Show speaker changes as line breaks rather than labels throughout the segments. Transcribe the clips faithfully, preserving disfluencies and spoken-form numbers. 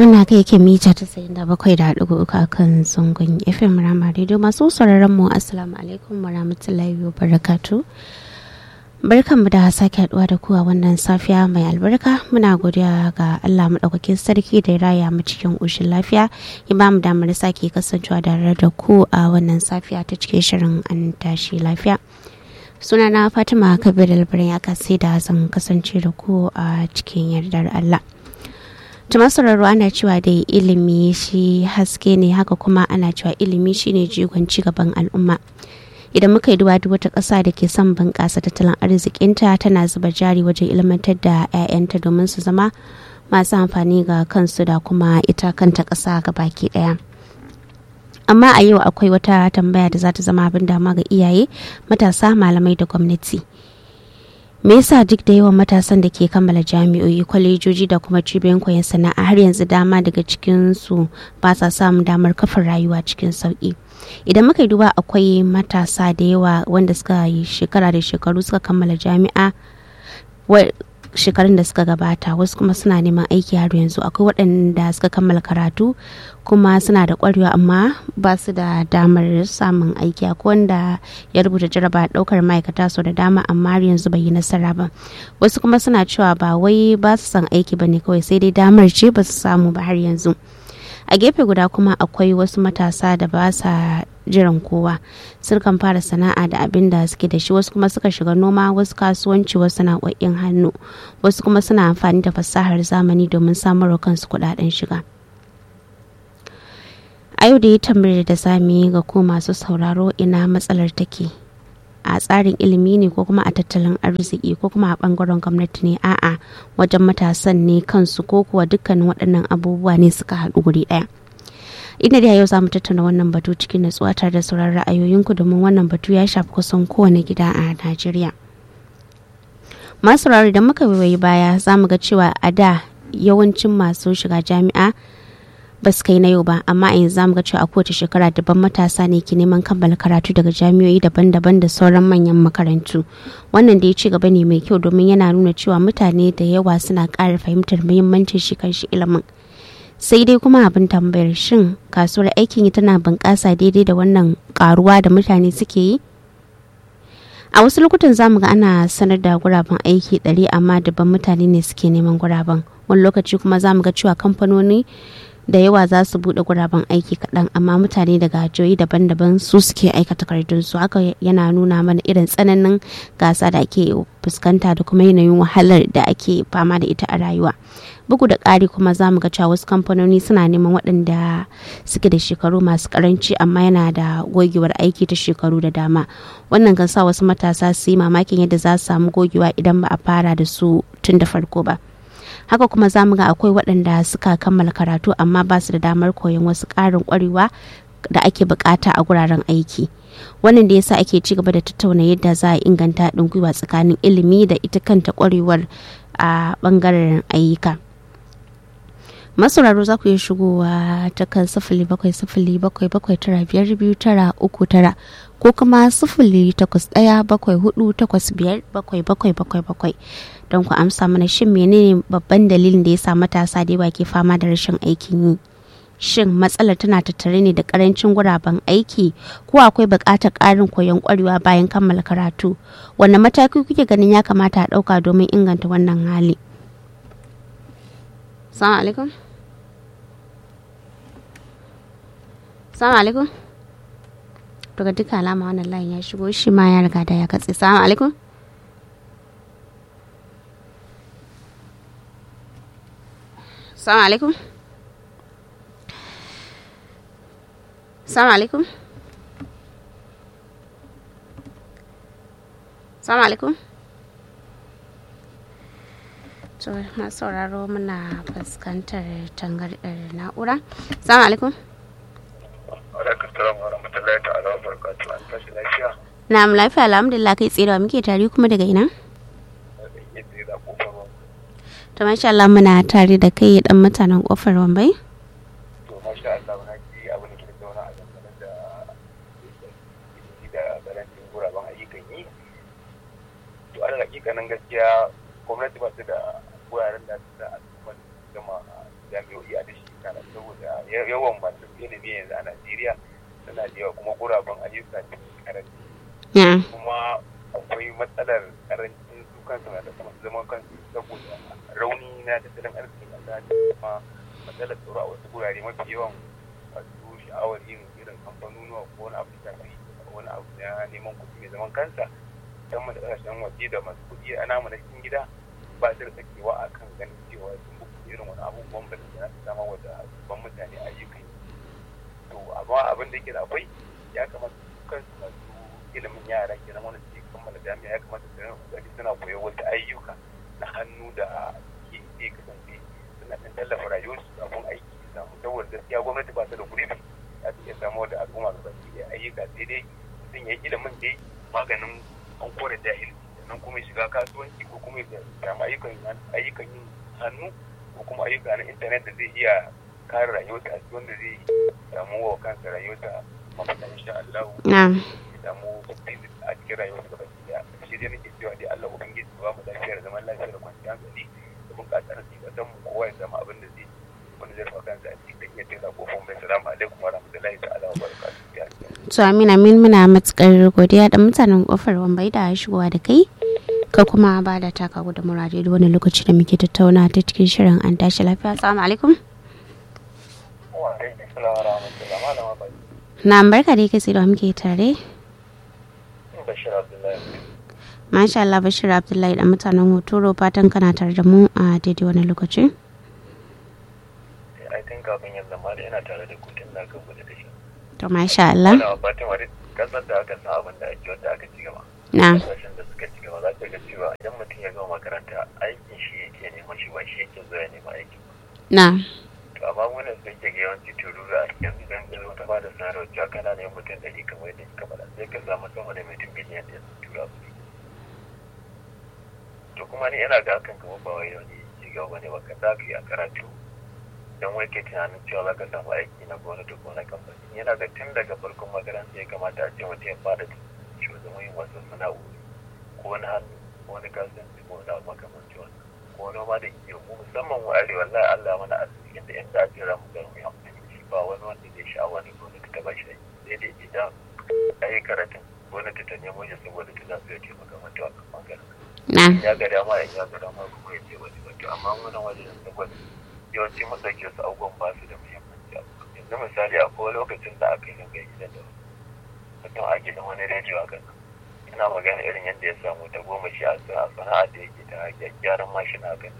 Muna kai yake mita tasa'in da bakwai da ɗigo uku a kan zangon F M Rama Radio. Masu sauraron mu assalamu alaikum wa rahmatullahi wa barakatuh. Barkanmu da sake haɗuwa da ku a wannan safiya mai albarka. Muna godiya ga Allah maɗaukakin sarki da ya raya mu cikin ƙoshin lafiya. Ya ba mu damar sake kasancewa tare da ku a wannan safiya ta cikin shirin an tashi lafiya. Sunana Fatima Kabir Albarin ya sai da zan kasance da ku a cikin yardar Allah. Tumasararru ana cewa dai ilimi shi haske ne, haka kuma ana cewa ilimi shine jigon cigaban al'umma. Idan muka yi duba duk wata ƙasa da ke son bunƙasa tattalin arzikinta tana zuba jari wajen ilmantar da 'ya'yanta domin su zama masu amfani ga kansu da kuma ita kanta ƙasa baki ɗaya. Amma a yau akwai wata tambaya da za ta zama abin dama ga iyaye, matasa, malamai da gwamnati. Me yasa duk da yawan matasan da ke kammala jami'o'i, kwalejoji da kuma cibiyoyin koyon sana'a har yanzu dama daga cikinsu ba sa samun damar kafin rayuwa cikin sauƙi? Idan muka yi duba akwai matasa da yawa wanda suka yi shekara da shekaru suka kammala jami'a shekarun da suka gabata, wasu kuma suna neman aiki har yanzu. Akwai waɗanda suka kammala karatu kuma suna da ƙwarewa amma ba su da damar samun aiki. Akwai wanda ya rubuta jaraba ɗaukar ma'aikata sau da dama amma har yanzu bai yi nasara ba. Wasu kuma suna cewa ba wai ba su san aiki ba ne kawai, sai dai damar ce ba su samu ba har yanzu. A gefe guda kuma akwai wasu matasa da ba sa jiran kowa, sun kan fara sana'a da abin da suke da shi. Wasu kuma suka shiga noma, wasu kasuwanci, wasu sana'o'in hannu, wasu kuma suna amfani da fasahar zamani domin samarwa kansu kuɗaɗen shiga. A yau da ya tambayar da zamu yi ga ku masu sauraro, ina matsalar take? A tsarin ilimi ne ko kuma a tattalin arziki ko kuma a bangaren gwamnati ne? A'a, wajen matasan ne kansu ko kuwa dukkanin waɗannan abubuwa ne suka haɗu guri ɗaya? Ina da yau za mu tattauna wannan batu cikin natsuwa tare da sauran ra'ayoyinku, domin wannan batu ya shafi kusan kowane gida a Najeriya. Masu sauraro, idan muka wayi baya za mu ga cewa a da yawancin masu shiga jami'a ba su kai na yau ba, amma a yanzu za mu ga cewa a kowace shekara daban matasa ne ke neman kammala karatu daga jami'o'i daban-daban da sauran manyan makarantu. Wannan da ya ci gaba ne mai kyau, domin yana nuna cewa mutane da yawa suna ƙara fahimtar muhimmancin shi kanshi ilimin. Sai dai kuma abin tambayar, shin kasuwar aikin yi tana bunƙasa daidai da wannan ƙaruwa da mutane suke yi? A wasu lokutan zamu ga ana sanar da guraben aiki ɗari amma dabban mutane ne suke neman guraben. Wani lokaci kuma zamu ga cewa kamfanoni da yawa za su buɗe guraben aiki kaɗan amma mutane daga jihohi daban-daban su suke aika takardunsu. Haka yana nuna mana irin tsananin gasa da ake fuskanta da kuma yanayin wahalar da ake fama da ita a rayuwa. Bugu da ƙari kuma za mu ga cewa wasu kamfanoni suna neman waɗanda suke da shekaru masu ƙaranci amma yana da gogewar aiki ta shekaru da dama. Wannan kan sa wasu matasa su yi mamakin yadda za su samu gogewa idan ba a fara da su tun da farko ba. Haka kuma za mu ga akwai waɗanda suka kammala karatu amma ba su da damar koyon wasu ƙarin ƙwarewa da ake buƙata a guraren aiki. Wannan da yasa ake ci gaba da tattauna yadda za a inganta haɗin gwiwa tsakanin ilimi da ita kanta ƙwarewar a ɓangaren ayyuka. Masauraro za ku iya shigowa ta kan sifili bakwai sifili bakwai bakwai tara biyar biyu tara uku tara ko kuma sifili takwas ɗaya bakwai hudu takwas biyar bakwai bakwai bakwai bakwai don ku amsa mana, shin menene babban dalilin da ya sa matasa da yawa ke fama da rashin aikin yi? Shin matsalar tana tattare ne da karancin guraben aiki ko akwai buƙatar ƙarin koyon ƙwarewa bayan kammala karatu? Wanne mataki kuke ganin ya kamata a ɗauka domin inganta wannan hali? Assalamu alaikum. Assalamu alaikum. To ga duka alama wannan layin ya shigo, shi ma ya riga da ya katse. Assalamu alaikum. Assalamu alaikum. Assalamu alaikum. Assalamu alaikum. To masu sauraro muna fuskantar tangarɗar na'ura. Assalamu alaikum.
Alaikum salam wa rahmatullahi ta'ala wa barakatuhu. An tashi lafiya?
Na'am, lafiya alhamdulillah. Kai tsira muke tare kuma daga ina? To masha Allah muna tare da kai dan mutanen Kofar Wambai.
To masha Allah na ji abin da ke zauna a dangane da da garantin guraben ayyukan yi. To a hakikanin gaskiya gwamnati ba su da wuraren da su da al'ummar gama jami'o'i a da shi kara saboda yawan masu ilimi yanzu a Najeriya suna da yawa kuma guraben ayyuka da karanci kuma akwai matsalar karancin su kansu na da zaman kansu saboda rauni na tattalin arzikin ƙasa da kuma matsalar tsaro a wasu gurare mafi yawan masu sha'awar yin irin kamfanonuwa ko wani abu da wani abu na neman kuɗi mai zaman kansa musamman da ƙasashen waje da masu kuɗi a namu na cikin gida ba su da sakewa a kan ganin cewa sun buku irin wani abubuwan ba da za su samar wa da ban mutane ayyukan to amma abin da yake da akwai ya kamata su kansu masu ilimin yara ke nan wani su kammala jami'a ya kamata su rinka kokari suna koyar wasu ayyuka na hannu da ke ke kasance suna ɗan tallafa rayuwarsu kafin aiki su samu saboda gaskiya gwamnati ba ta da gurbi za ta iya samar da al'umma da baki da ayyuka sai dai mutum ya yi ilimin dai maganin an kore jahilci sannan kuma ya shiga kasuwanci ko kuma ya samu ayyukan ayyukan yin hannu ko kuma ayyuka na intanet da zai iya kare rayuwarsa a cikin wanda zai samu wa kansa rayuwarsa mafita insha Allah ya samu a cikin rayuwarsa gaba ɗaya shi dai nake cewa dai Allah ubangiji ba mu lafiya da zaman lafiya da kwanciyar hankali da bunƙasar sifatan mu kowa ya samu abin da zai wani zai faɗa kansa a cikin iya taila ko kuma bai salamu alaikum wa rahmatullahi ta'ala wa barakatuh.
To Amina min muna matukar godiya da mutanen kofar Wambai da shigowa da kai ka kuma ba da taka gudu murade da wani lokaci da muke tattauna ta cikin shirin an tashi lafiya. Assalamu alaikum.
Wa alaikum assalam wa rahmatullahi malama bai.
Na barka dai kai da muke tare.
Bashir Abdullahi.
Masha Allah Bashir Abdullahi da mutanen Hotoro fatan kana tare da mu a daidai wani lokaci.
I think kafin yanzu ma da yana tare da kudin da aka gudu da shi.
To masha Allah.
Wala batin wani kasar da aka sa abin da ake wanda aka ci gaba.
Na.
Kasashen da suka ci gaba za ka ga cewa idan mutum ya gama makaranta aikin shi yake neman shi ba shi yake zuwa neman aiki.
Na.
To amma wannan sun ke ga yawanci tururu a yanzu dan zo ta bada sanarwar cewa kana ne mutum ɗari kamar yadda kika faɗa sai ka samu sama da mutum biliyan ɗaya su tura su. To kuma ni ina ga hakan kamar ba wai wani ci gaba ne ba ka za ka yi a karatu. Don wai ke tunanin cewa za ka samu aiki na gwamnati ko na kamfani yana da tun daga farkon makaranta ya kamata a ce mutum ya fara shugaban yin wasu sana'o'i ko na hannu ko na kasuwanci ko na makamanci wani ko noma da kiwo mu musamman mu arewa wallahi Allah mana arzikin da yanda ake ramu da mu amfani shi ba wani wanda zai sha wani gwamnati ta bashi aiki sai dai idan a yi karatun gwamnati ta nemo shi saboda ta za su ya taimaka mata wannan bangaren ya ga dama ya ga dama kuma ya ce wani wato amma wannan wajen saboda yawanci mun dauke su abubuwan ba su da muhimmanci yanzu misali akwai lokacin da aka yi zanga gidan da mutum a gidan wani rediyo a kan ina magana irin yadda ya samu ta goma shi a sana'a da yake ta gyaran mashina a kan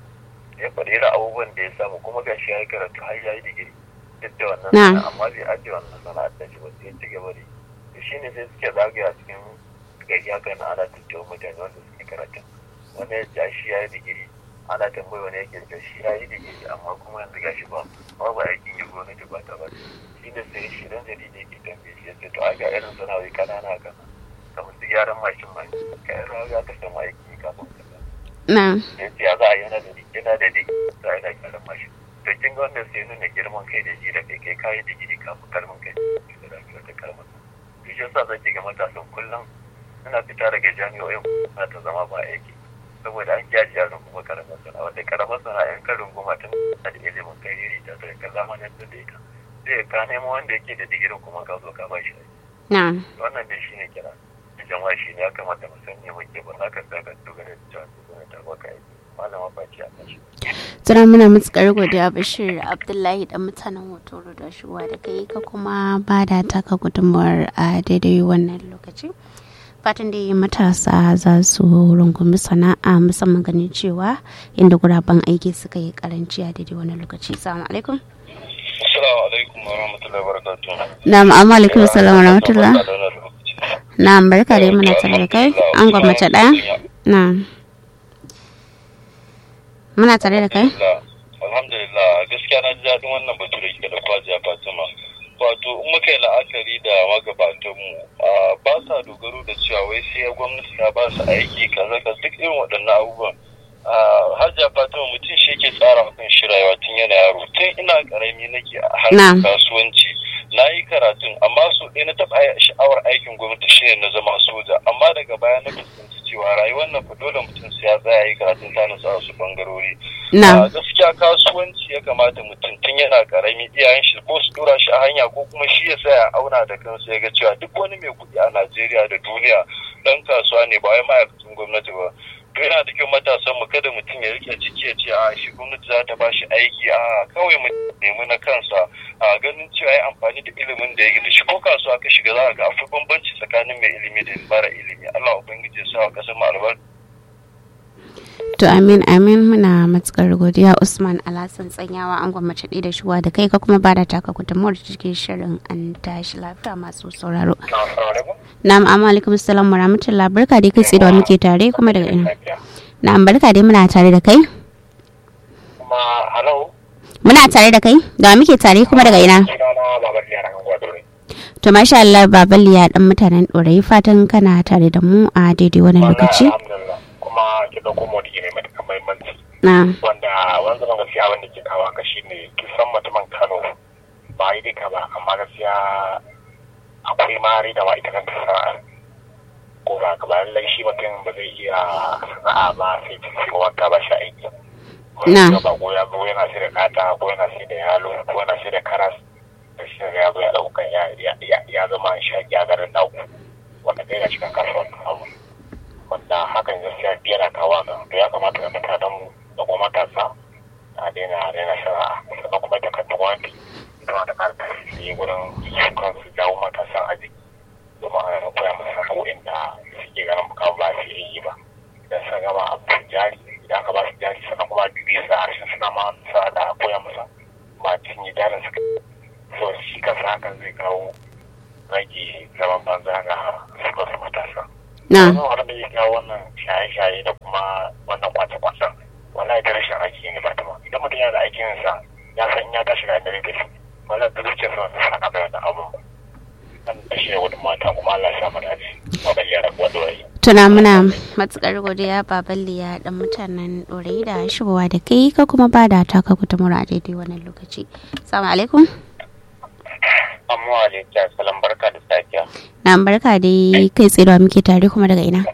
ya faɗi irin abubuwan da ya samu kuma ga shi ya yi karatu har ya yi digiri duk da wannan sana'a amma bai ajiye wannan sana'ar da shi ba sai ci gaba da yi shi ne sai suke zagaya cikin gari haka na ana tattawa mutane wanda suke karatu wanda ya ja shi ya yi digiri ana tambayi wani yake da shi ya yi digiri amma kuma yanzu ga shi ba amma ba aikin yi gwamnati ba ta ba shi da sai shi dan jadi ne ke tambaye shi yace to ai ga irin sana'o'i kanana haka kamar su gyaran mashin ma kai ra ga ka samu aiki kafin ka
na
yace ya za a yana da yana da digiri za a yi gyaran mashin to kin ga wannan sai nuna girman kai da ji da kai kai kayi digiri kafin kalman kai da rayuwar da kalman to shi yasa zaki ga matasan kullum suna fita daga jami'o'in na ta zama ba aiki saboda an jaji yaron kuma karamar sana'a wanda karamar sana'a yan karin goma tun da ilimin kai iri ta sai ka zamanin da ita sai ka nemo wanda yake da digirin kuma ka zo ka ba shi
na
wannan dai shine kira jama'a shi ne ya kamata mu san me muke ba za ka saka dogara da cewa ko ta baka aiki malama faci a kashi
tsara muna matukar godiya Bashir Abdullahi dan mutanen Hotoro da shuwa da kai ka kuma ba da taka gudunmuwar a daidai wannan lokaci fatan da matasa za su rungumi sana'a musamman ganin cewa inda guraben aiki suka yi karanci a daidai wani lokaci. Assalamu alaikum.
Assalamu alaikum wa rahmatullahi wa barakatuh.
Na'am, amma alaikum assalam wa rahmatullah. Na'am, barka da muna tare da kai. An gwamnati daya? Na'am. Muna tare da kai?
Alhamdulillah, gaskiya na ji daɗin wannan batu da kike da kwajiya Fatima. Wato in muka yi la'akari da magabatanmu ba sa dogaro da cewa wai sai gwamnati ta ba su aiki kaza ka duk irin waɗannan abubuwan hajja fatima mutum shi ke tsara kan shi rayuwa tun yana yaro tun ina karami nake a harkar kasuwanci na yi karatun amma so ɗaya na taɓa sha'awar aikin gwamnati shine na zama soja amma daga baya na fuskanci cewa rayuwar nan fa dole mutum sai ya tsaya yi karatun ta nasa su bangarori gaskiya kasuwanci ya kamata mutum tun yana karami iyayen shi ko su tura shi a hanya ko kuma shi ya saya auna da kansa ya ga cewa duk wani mai kuɗi a Najeriya da duniya dan kasuwa ne ba wai ma'aikacin gwamnati ba. To yana da kyau matasan mu kada mutum ya rike ciki ya ce a shi gwamnati za ta ba shi aiki a kawai mu nemi na kansa a ganin cewa ya amfani da ilimin da yake da shi ko kasuwa ka shiga za ka ga akwai bambanci tsakanin mai ilimi da mara ilimi. Allah ubangiji ya sa wa kasar mu albarka.
To amin amin muna matukar godiya Usman Alhassan Tsanyawa an gwamnati da shuwa da kai ka kuma bada taka gudunmuwar cikin shirin an tashi lafiya masu sauraro. Na'am amma alaikum assalam wa rahmatullahi barka dai kai tsaye da muke tare kuma daga ina. Na'am barka dai muna tare da kai.
Kuma hello.
Muna tare da kai da muke tare kuma daga ina. To masha Allah Babaliya dan mutanen Dorayi fatan kana tare da mu a daidai wannan lokaci.
Kuma ki dauko modi ne mai muhimmanci wanda wanda ban gaskiya wanda ke kawo ka shine kisan mutumin Kano ba yi dika ba amma gaskiya akwai mari da ma ita kanta sana'a ko ba ka ba lallai shi mutum ba zai iya sana'a ba sai cikin wanka ba shi aiki na ba ko ya zo yana sai da kata ko yana sai da yalo ko yana sai da karas da shi ya zo ya dauka ya ya zama shi ya garin dauku wanda kai ga cikin kasuwar abu wanda hakan gaskiya yana kawo ga to ya kamata ga mutanen mu da kuma matasa a daina daina shara'a sannan kuma da kanta gwamnati ita da karta yi gurin kan su jawo matasan aji domin a koya musu sana'o'in da suke ganin kawo ba su yi ba idan sun gama abin jari idan aka ba su jari sannan kuma bibiya sa harshen suna ma sa da koya musu ma cinye jarin su so shi kansa hakan zai kawo rage zaman banza ga su matasa.
Na.
Wannan da ya kawo wannan shaye-shaye da kuma wannan kwace-kwacen wallahi da rashin aiki ne ba ta ba. Idan mutum yana da aikin sa ya san ya tashi da dare da shi. Wallahi da zuciyar sa ta saka da wannan abu. Dan da shi wani mata kuma Allah ya sa mu dace. Baban ya rabuwa Dorayi.
Tuna muna matukar godiya Babaliya dan mutanen Dorayi da shigowa da kai ka kuma ba da taka gudunmuwar a daidai wannan lokaci. Assalamu alaikum.
Amma alaikum salam barka da safiya.
Na barka dai kai tsaye da muke tare kuma daga ina.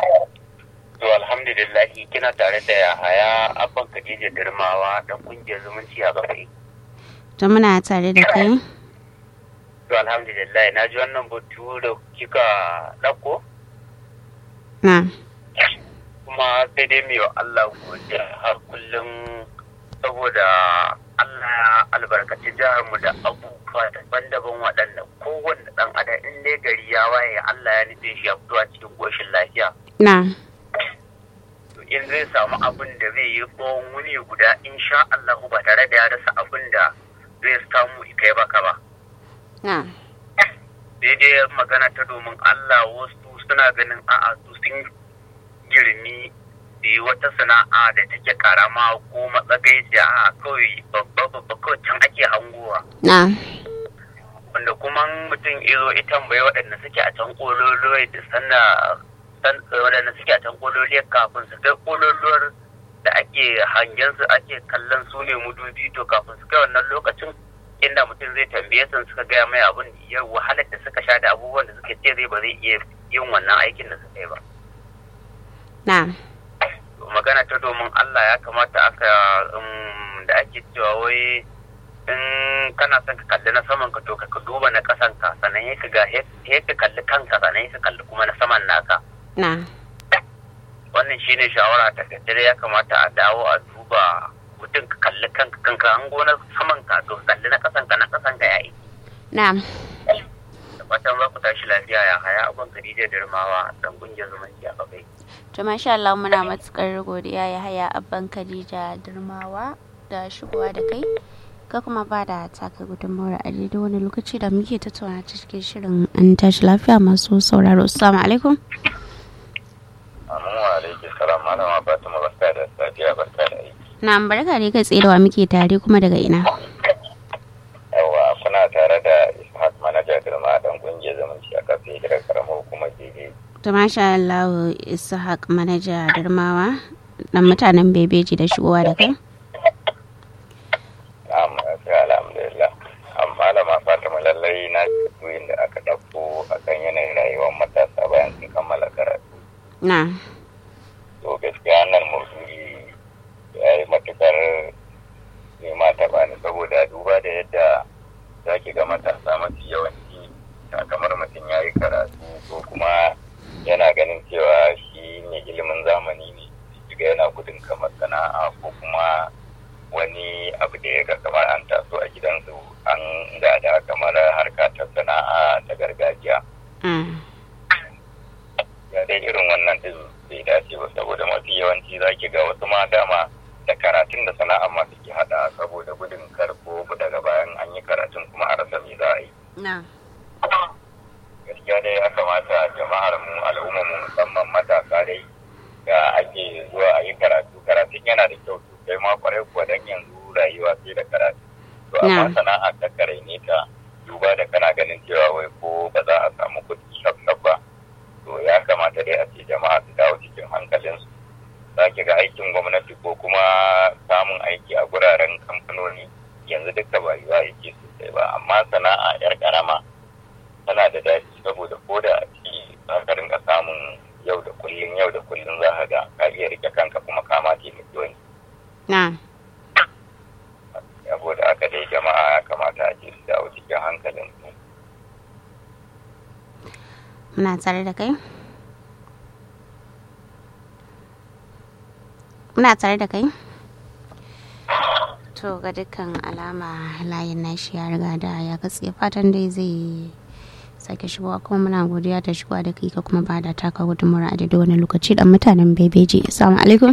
To alhamdulillah kina tare da Yahaya Abban Khadija Dirmawa dan kungiyar zumunci a Gafai.
To muna tare da kai.
To alhamdulillah na ji wannan batu da kika dauko.
Na.
Kuma sai dai mai Allah godiya har kullum saboda Allah ya albarkaci jihar mu da abubuwa daban-daban waɗanda kowanne ɗan adam in dai gari ya waye Allah ya nufe shi ya fito a cikin ƙoshin lafiya.
Na.
To in zai samu abin da zai yi tsawon wuni guda insha Allah ba tare da ya rasa abin da zai samu kai baka ba.
Na.
Daidai magana ta domin Allah wasu suna ganin a'a su sun girmi da yi wata sana'a da take karama ko matsagaiciya a kawai babba babba kawai can ake hangowa.
Na.
Wanda kuma mutum izo ita bai waɗanda suke a can ƙololuwa da sanna waɗanda suke a can ƙololuwa kafin su kai ƙololuwar da ake hangen su ake kallon su ne mudubi to kafin su kai wannan lokacin inda mutum zai tambaye su suka gaya mai abin ya wahalar da suka sha da abubuwan da suka ce zai ba zai iya yin wannan aikin da suka yi ba.
Na.
Magana ta domin Allah ya kamata aka da ake cewa wai in kana son ka kalli na saman ka to ka duba na kasan ka sannan ya ga ya ka kalli kanka sannan ya kalli kuma na saman naka.
Na.
Wannan shine shawara ta gaddare ya kamata a dawo a duba mutum ka kalli kanka kanka an gona saman ka to kalli na kasan ka na kasan ka yayi.
Na.
Da fatan za ku tashi lafiya ya haya abin Khadija Dirmawa dan kungiyar zumunci a Gafai.
To masha Allah muna matukar godiya ya haya abban Khadija Dirmawa da shigowa da kai ka kuma ba da taka gudunmawar a daidai wani lokaci da muke tattauna cikin shirin an tashi lafiya masu sauraro. Assalamu alaikum.
Assalamu alaikum salam malama Fatima barka da safiya barka da aiki.
Na barka dai kai tsaye da wa muke tare kuma daga ina.
Yawa kuna tare da Ishaq manager Dirma dan kungiyar zumunci a Gafai da karamar hukumar Bebeji.
To masha Allah Ishaq manager Dirmawa dan mutanen Bebeji da shigowa da kai.
Alhamdulillah. Malama Fatima lallai na ji da aka dauko akan yanayin rayuwar matasa bayan sun kammala karatu.
Na.
To gaskiya nan maudu'i ya yi matukar nema ta ba
abu da ya ga kamar an taso a gidansu an gada kamar harka ta sana'a ta gargajiya. Ya dai irin wannan din bai dace ba saboda mafi yawanci za ki ga wasu ma dama da karatun da sana'a ma suke hada saboda gudun karko daga bayan an yi karatun kuma a rasa me za a yi. Gaskiya dai ya kamata jama'ar mu al'ummar mu musamman matasa dai da ake zuwa a yi karatu karatun yana da kyau sosai ma kwarai kuwa dan yanzu rayuwa sai da karatu to amma sana'a ta kare ne ta duba da kana ganin cewa wai ko ba za a samu kuɗi shafshaf ba to ya kamata dai a ce jama'a su dawo cikin hankalinsu za ki ga aikin gwamnati ko kuma samun aiki a guraren kamfanoni yanzu duka ba yiwa yake sosai ba amma sana'a yar karama tana da daɗi saboda ko da a ciki za ka rinka samun yau da kullum yau da kullum za ka ga ka iya rike kanka kuma ka ma taimaki wani.
Na.
Saboda haka dai jama'a ya kamata a ce su dawo cikin hankalin su.
Muna tare da kai? Muna tare da kai? To ga dukkan alama layin nashi ya riga da ya katse fatan dai zai sake shigowa kuma muna godiya ta shigowa da kai ka kuma ba da taka gudunmawar a daidai wani lokaci dan mutanen bebeji. Assalamu alaikum.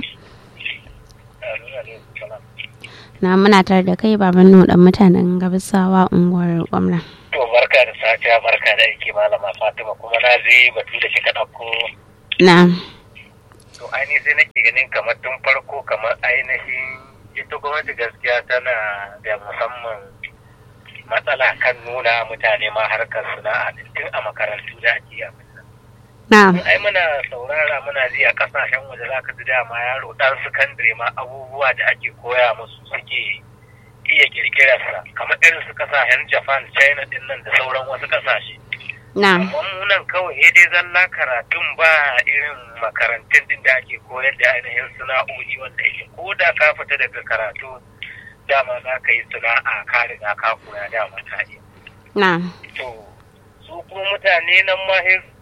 Na muna tare da kai baban nu dan mutanen gabasawa unguwar gwamna.
To barka da safiya barka da aiki malama Fatima kuma na je batu da kika dauko.
Na.
To ainihin sai nake ganin kamar tun farko kamar ainihin ita gwamnati gaskiya tana da musamman matsala kan nuna mutane ma harkar sana'a tun a makarantu da ake abin nan.
Na'am.
Ai muna saurara muna ji a kasashen waje za ka ji dama yaro dan sakandare ma abubuwa da ake koya musu suke iya kirkirarsa kamar irin su kasashen Japan, China din nan da sauran wasu kasashe.
Na'am.
Amma munan kawai sai dai zalla karatun ba irin makarantun din da ake koyar da ainihin sana'o'i wanda yake ko da ka fita daga karatu dama za ka yi sana'a ka riga ka koya dama ta yi.
Na'am.
To su kuma mutane nan ma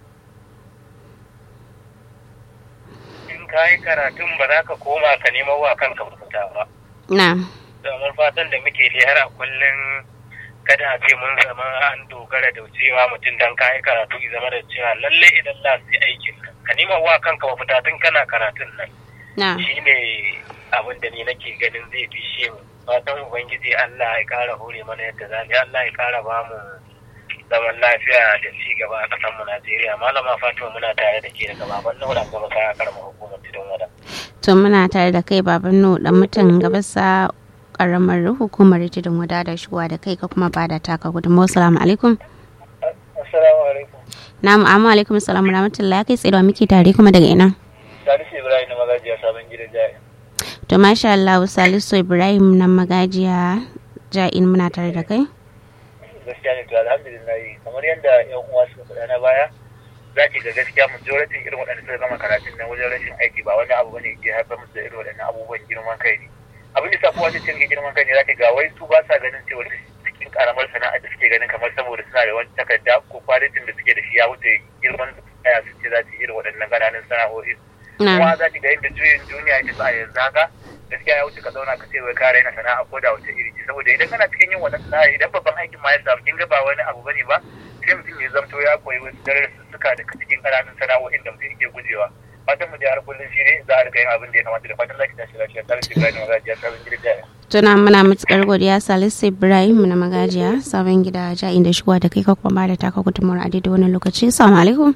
in ka yi karatun ba za ka koma ka nema wa kanka fita ba.
Na'am.
Domin fatan da muke dai har a kullum kada a ce mun zama an dogara da cewa mutum dan ka yi karatu ya zama da cewa lalle idan za su yi aikin ka nema wa kanka mafita tun kana karatun nan.
Na'am.
Shi ne abin da ni nake ganin zai fishe mu. Fatan Ubangiji Allah ya kara hore mana yadda za mu Allah ya kara ba mu zaman lafiya da ci gaba a ƙasar mu Najeriya. Malama Fatima muna tare da ke daga baban Nuhu dan gaba sa karamar hukumar Tudun Wada.
To muna tare da kai baban Nuhu dan mutan gaba sa karamar hukumar Tudun Wada da shigowa da kai ka kuma bada taka gudunmawa. Assalamu alaikum.
Assalamu alaikum.
Na'am amma alaikum assalamu rahmatullahi kai tsaye da muke tare kuma daga ina?
Salisu Ibrahim na magajiya sabon gidan jaya.
To masha Allah Salisu Ibrahim na magajiya ja'in muna tare da kai.
Gaskiya ne to alhamdulillah kamar yadda yan uwa suka faɗa na baya za ki ga gaskiya majority irin waɗanda suka gama karatun nan wajen rashin aiki ba wani abu bane ke haifar musu da irin waɗannan abubuwan girman kai ne. Abin da safuwa ce cikin girman kai ne za ki ga wai su ba sa ganin cewa cikin karamar sana'a da suke ganin kamar saboda suna da wani takarda ko kwalitin da suke da shi ya wuce girman kaya su ce za su irin waɗannan ƙananan sana'o'i. Kuma za ki ga yadda juyin duniya ya sa yanzu haka gaskiya ya wuce ka zauna ka ce wai ka raina sana'a ko da wace iri ce saboda idan kana cikin yin wannan sana'a idan babban aikin ma ya samu kin ga ba wani abu bane ba sai mutum ya zamto ya koyi wasu darussuka daga cikin ƙananan sana'o'in da mutum yake gujewa. Fatan mu da har kullum shi ne za a rika yin abin da ya kamata da fatan zaki tashi lafiya Salisu Ibrahim na magajiya sabon gida jaya.
Tuna muna matukar godiya Salisu Ibrahim na magajiya sabon gida ja'in da shigowa da kai ka kuma ba da taka gudunmawar a daidai wani lokaci. Assalamu alaikum.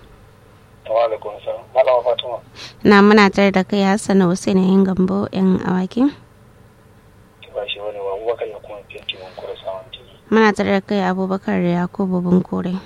Wa alaikum salam. Malama Fatima.
Na muna tare da kai Hassan Hussein yan gambo yan awaki.
Ba shi wani wa Abubakar ya kuma fiye mun kura sawan jini.
Muna tare da kai Abubakar Yakubu Bunkure.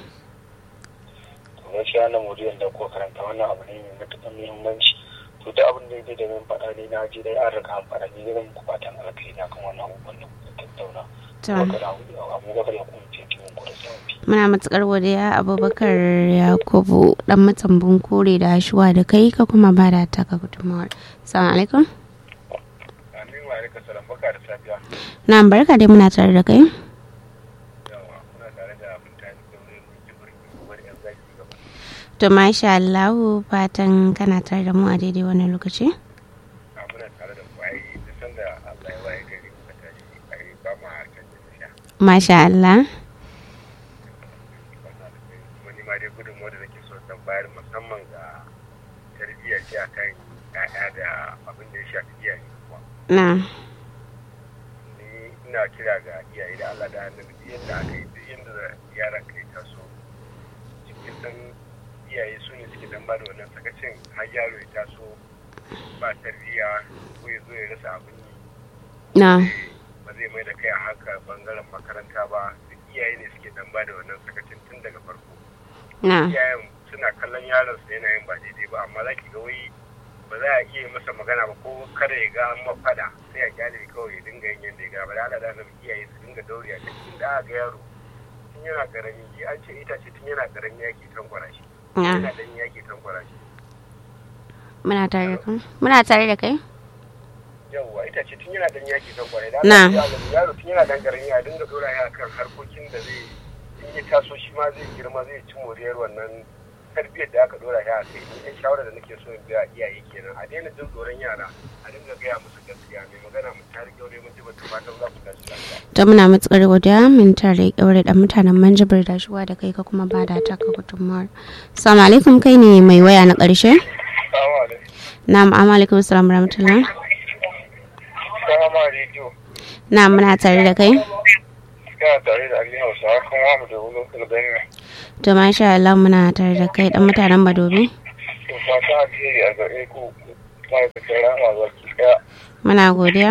Gaskiya na muriyar da ko karanta wannan abu ne mai matuƙar muhimmanci. To da abin da yake da min faɗa ne na ji dai an riga an faɗa ne zan ku fatan alkai na kan wannan abubuwan da kuka tattauna. Abubakar ya kuma fiye mun kura sawan jini.
Muna matukar godiya Abubakar Yakubu dan mutan Bunkure da shuwa da kai ka kuma ba da taka gudunmawar. Assalamu alaikum.
Amin wa alaikum salam barka da safiya.
Na barka dai muna tare da kai.
Yawa muna tare da mutane da wani jibirin wani yan zaki gaba.
To masha Allah fatan kana tare da mu a daidai wannan lokaci.
Muna tare da ku ai da sanda Allah ya waye gari muka tashi
Masha Allah.
Wani ma dai gudunmuwa da nake so zan bayar musamman ga tarbiyya ce akan ƴaƴa da abin da ya shafi iyaye kuma.
Na.
Ni ina kira ga iyaye da Allah da annabi duk yadda aka yi duk yadda yaran kai taso cikin san iyaye su ne suke dan bada wannan sakacin har yaro ya taso ba tarbiyya ko ya zo ya rasa abin yi.
Na.
Ba zai mai da kai a haka bangaren makaranta ba, duk iyaye ne suke dan bada wannan sakacin tun daga farko.
Na.
Iyayen suna kallon yaron sa yana yin ba daidai ba, amma za ki ga wai ba za a iya masa magana ba ko kada ya ga an mafada sai a kyale kawai ya dinga yin yadda ya ga ba da ala da iyaye su dinga daure a cikin da aka ga yaro tun yana karami an ce itace tun yana karami yake tankwara shi yana dan yake tankwara shi.
Muna tare da kai muna tare da kai
yawwa itace tun yana dan yake tankwara da
na
yaro tun yana dan karami a dinga dora ya kan harkokin da zai in ya taso shi ma zai girma zai ci moriyar wannan tarbiyyar da aka dora ya kai in shawara da nake so in biya iyaye kenan a daina jin tsoron yara a dinga gaya musu gaskiya mai magana mu tare gaure mun ji ba fatan za ku tashi lafiya.
To muna matsakar godiya mun tare gaure da mutanen Manjibir da shuwa da kai ka kuma ba da taka gudunmuwar. Assalamu alaikum, kai ne mai waya na ƙarshe?
Assalamu alaikum.
Na'am, alaikum assalam warahmatullahi.
Assalamu alaikum.
Na'am, muna tare da kai.
Kana tare da Ali Hausa kuma mu da wani kalbani.
To masha Allah muna tare da kai dan mutanen Madobi.
To fata alheri a gare ku kai da kira ma zaki daya.
Muna godiya.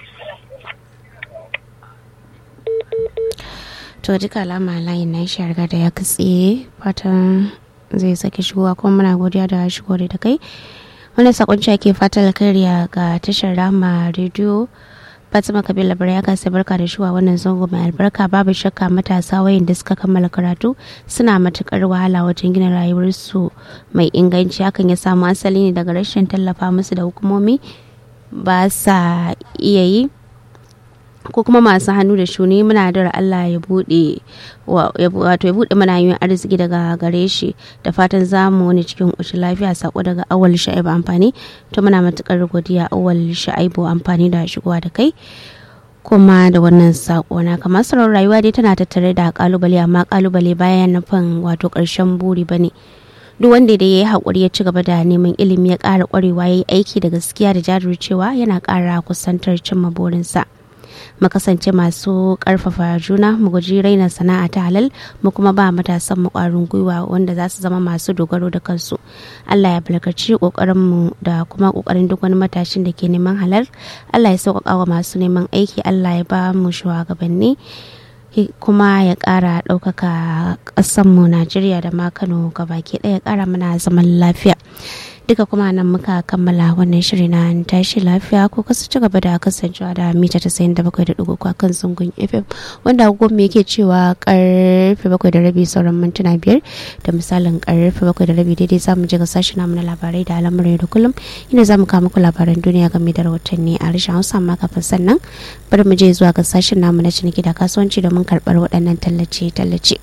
To duka alama layin na shi riga da ya katse fatan zai sake shigowa kuma muna godiya da shigo da kai. Wannan sakon ce ake fatan alkhairi ga tashar Rahma Radio. Fatima Kabila Bara ya kasa barka da shuwa wannan zango mai albarka. Babu shakka matasa wayanda suka kammala karatu suna matukar wahala wajen gina rayuwarsu mai inganci. Hakan ya samu asali ne daga rashin tallafa musu da hukumomi ba sa iya yi ko kuma masu hannu da shuni. Muna da Allah ya bude wato ya bude mana yin arziki daga gare shi da fatan zamu wani cikin ƙoshin lafiya. Sako daga Awal Sha'ibu Amfani. To muna matukar godiya Awal Sha'ibu Amfani da shigowa da kai kuma da wannan sako na. Kamar sauran rayuwa dai tana tattare da kalubale, amma kalubale bayan nufin wato ƙarshen buri bane. Duk wanda da ya yi haƙuri ya ci gaba da neman ilimi ya ƙara ƙwarewa ya yi aiki da gaskiya da jajircewa yana ƙara kusantar cimma burinsa. Mu kasance masu karfafa juna, mu guji raina sana'a ta halal, mu kuma ba matasan mu kwarin gwiwa wanda za su zama masu dogaro da kansu. Allah ya albarkaci kokarin mu da kuma kokarin duk wani matashin da ke neman halal. Allah ya sauƙaƙa wa masu neman aiki. Allah ya ba mu shugabanni kuma ya ƙara ɗaukaka ƙasar mu Najeriya da ma Kano gabaki ɗaya, ƙara mana zaman lafiya. Duka kuma nan muka kammala wannan shiri na tashi lafiya, ko kasu ci gaba da kasancewa da mita tasa'in da bakwai da ɗigo kan zangon F M wanda agogon yake cewa karfe bakwai da rabi sauran mintuna biyar da misalin karfe bakwai da rabi daidai za mu je ga sashen namu na labarai da al'amuran da kullum inda za mu kawo muku labaran duniya game da rahotanni a harshen Hausa. Amma kafin sannan bari mu je zuwa ga sashen namu na ciniki da kasuwanci domin karɓar waɗannan tallace-tallace.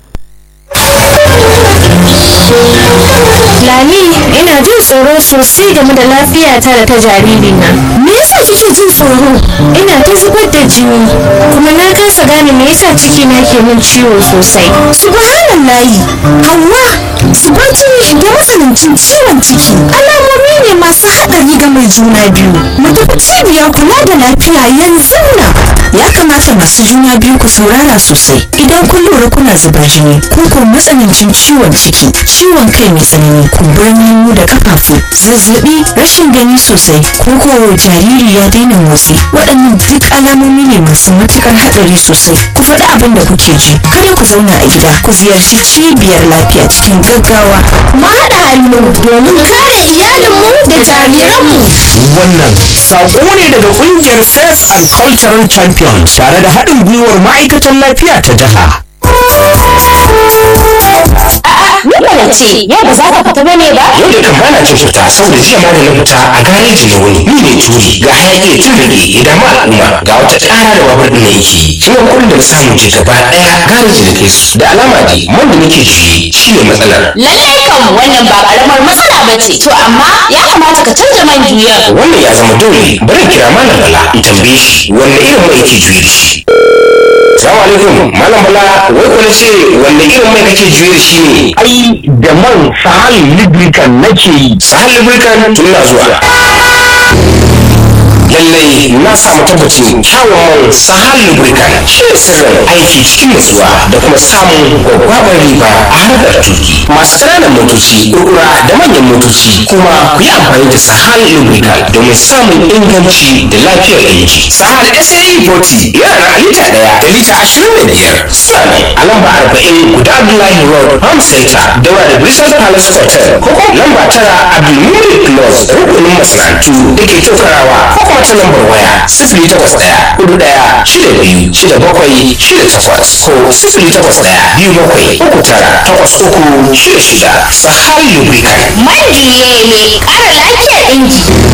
Lami, ina jin tsoro sosai game da lafiyata da ta jaririna. Me yasa kike jin tsoro? Ina ta zubar da jini, kuma na kasa gane me yasa ciki na ke min ciwo sosai. Subhanallahi, Hauwa, zubar jini da matsanancin ciwon ciki alamomi ne masu haɗari ga mai juna biyu. Mu tafi cibiyar kula da lafiya yanzu nan. Ya kamata masu juna biyu ku saurara sosai. Idan kun lura kuna zubar jini, ko ko matsanancin ciwon ciki, ciwon kai mai tsanani, kumburin hannu da kafafu, zazzabi, rashin gani sosai, ko ko jariri ya daina motsi, waɗannan duk alamomi ne masu matukar hatsari sosai. Ku faɗi abin da kuke ji, kada ku zauna a gida, ku ziyarci cibiyar lafiya cikin gaggawa. Mu haɗa hannu domin kare iyalinmu da jariranmu.
Wannan saƙo ne daga ƙungiyar Faith and Cultural Champions tare da haɗin gwiwar ma'aikatan lafiya ta jiha.
Nuna ce, yau ba za ka fita bane ba?
Yau da kan bana cin fita saboda jiya ma da na fita a gareji na wuni. Ni ne turi ga hayaki tun rage idan ma al'umma ga wata ƙara da babur ɗin yake. Kuma kullum da na samu ce gaba ɗaya gareji da kai su. Da alama dai man da nake juye shi ne matsalar.
Lallai kan wannan ba ƙaramar matsala ba ce. To amma ya kamata ka canza man juyar.
Wannan ya zama dole. Bari in kira Malam Bala in tambaye shi wanne irin mai yake juye da shi. Salamu alaikum, Malam Bala, wai kuna ce wanne irin mai kake juye da shi ne?
Ai, da man Sahal Lubricant nake yi.
Sahal Lubricant tun na zuwa. Lallai na samu tabbacin kyawun Sahal Lubricant shi ne sirrin aiki cikin nutsuwa da kuma samun gwaggwabar riba a harkar tuki. Masu ƙananan motoci, kurkura da manyan motoci kuma ku yi amfani da Sahal Lubricant domin samun inganci da lafiyar aiki. Sahal S A E forty yana da lita ɗaya da lita ashirin da biyar. Sani a lamba arba'in guda Abdullahi Road, Farm Center, daura da Bristol Palace Hotel, ko kuma lamba tara Abdulmumin Plus, rukunin masana'antu da ke tokarawa, ko kuma ta lambar waya sifili takwas ɗaya hudu ɗaya shida biyu shida bakwai shida takwas ko sifili takwas ɗaya biyu bakwai uku tara takwas uku shida shida. Sahal Lubricant.
Man juye mai ƙara lafiyar inji.